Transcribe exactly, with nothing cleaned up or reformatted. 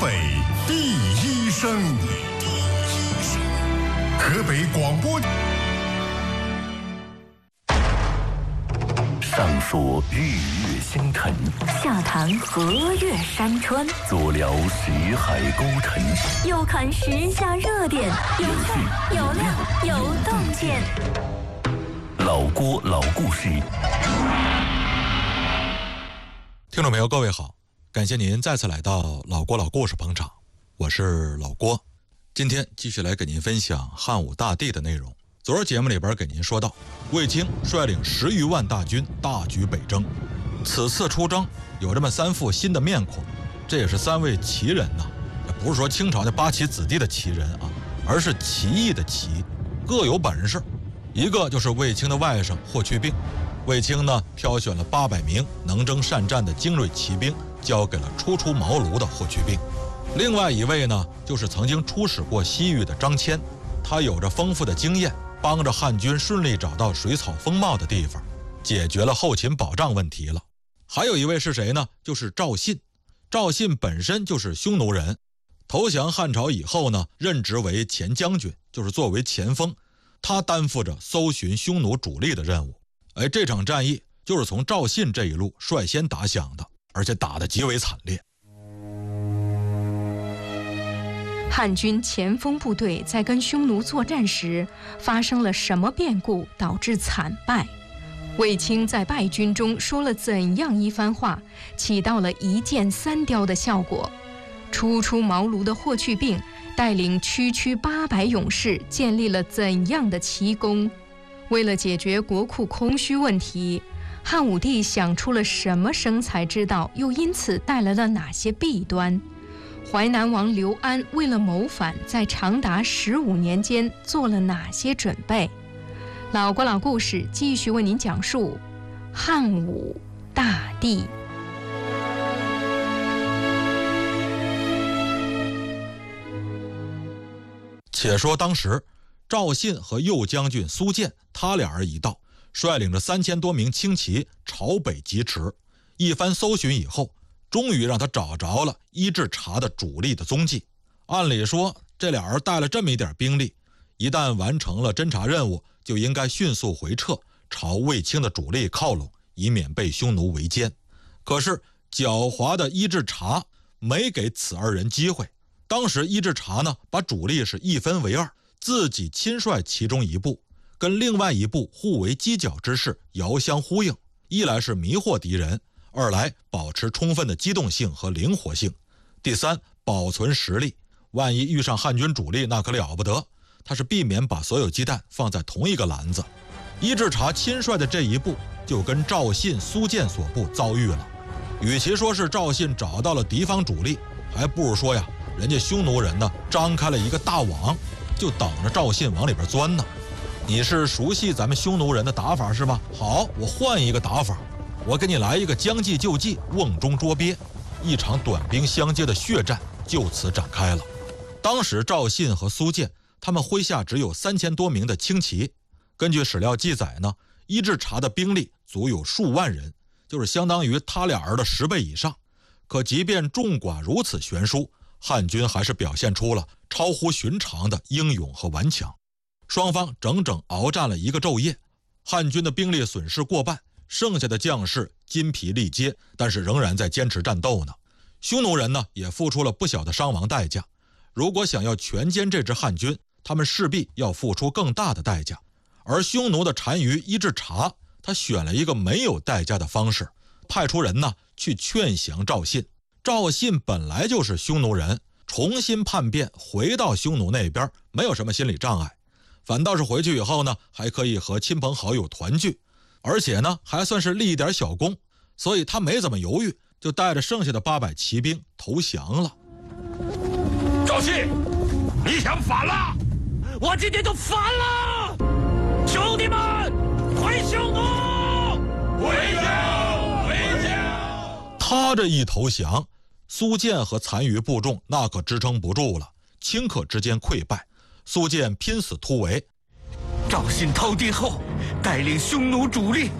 北第一声，河北广播。 上说日月星辰， 下谈河岳山川， 左聊识海沟沉， 右看时下热点，有趣有料有洞见。 老郭老故事。 听众朋友各位好，感谢您再次来到老郭老故事捧场，我是老郭。今天继续来给您分享汉武大帝的内容。昨儿节目里边给您说到，卫青率领十余万大军大举北征，此次出征有这么三副新的面孔，这也是三位奇人呐、啊，不是说清朝的八旗子弟的奇人啊，而是奇异的奇，各有本事。一个就是卫青的外甥霍去病，卫青呢挑选了八百名能征善战的精锐骑兵，交给了初出茅庐的霍去病。另外一位呢，就是曾经出使过西域的张骞，他有着丰富的经验，帮着汉军顺利找到水草丰茂的地方，解决了后勤保障问题了。还有一位是谁呢？就是赵信。赵信本身就是匈奴人，投降汉朝以后呢，任职为前将军，就是作为前锋，他担负着搜寻匈奴主力的任务。哎，这场战役就是从赵信这一路率先打响的，而且打得极为惨烈。 汉军前锋部队在跟匈奴作战时，发生了什么变故导致惨败？卫青在败军中说了怎样一番话，起到了一箭三雕的效果？初出茅庐的霍去病带领区区八百勇士建立了怎样的奇功？为了解决国库空虚问题，汉武帝想出了什么生财之道，又因此带来了哪些弊端？淮南王刘安为了谋反，在长达十五年间做了哪些准备？老郭老故事继续为您讲述汉武大帝。 且说当时赵信和右将军苏建，他俩人一道，率领着三千多名轻骑朝北疾驰，一番搜寻以后，终于让他找着了伊稚茶的主力的踪迹。按理说这俩人带了这么一点兵力，一旦完成了侦察任务，就应该迅速回撤，朝卫青的主力靠拢，以免被匈奴围歼。可是狡猾的伊稚茶没给此二人机会。当时伊稚茶呢，把主力是一分为二，自己亲率其中一部，跟另外一部互为犄角之势，遥相呼应。一来是迷惑敌人，二来保持充分的机动性和灵活性，第三保存实力。万一遇上汉军主力，那可了不得，他是避免把所有鸡蛋放在同一个篮子。伊稚茶亲率的这一步就跟赵信、苏建所部遭遇了。与其说是赵信找到了敌方主力，还不如说呀，人家匈奴人呢张开了一个大网，就等着赵信往里边钻呢。你是熟悉咱们匈奴人的打法是吧？好，我换一个打法，我给你来一个将计就计，瓮中捉鳖。一场短兵相接的血战就此展开了。当时赵信和苏建他们麾下只有三千多名的轻骑，根据史料记载呢，伊稚茶的兵力足有数万人，就是相当于他俩人的十倍以上。可即便众寡如此悬殊，汉军还是表现出了超乎寻常的英勇和顽强。双方整整鏖战了一个昼夜，汉军的兵力损失过半，剩下的将士筋疲力竭，但是仍然在坚持战斗呢。匈奴人呢也付出了不小的伤亡代价，如果想要全歼这支汉军，他们势必要付出更大的代价。而匈奴的单于伊稚茶，他选了一个没有代价的方式，派出人呢去劝降赵信。赵信本来就是匈奴人，重新叛变回到匈奴那边没有什么心理障碍，反倒是回去以后呢，还可以和亲朋好友团聚，而且呢还算是立一点小功，所以他没怎么犹豫，就带着剩下的八百骑兵投降了。 赵信，你想反了？我今天就反了！兄弟们，回匈奴！回家！回家！ 他这一投降，苏建和残余部众那可支撑不住了，顷刻之间溃败。苏建拼死突围， 赵信投敌后，带领匈奴主力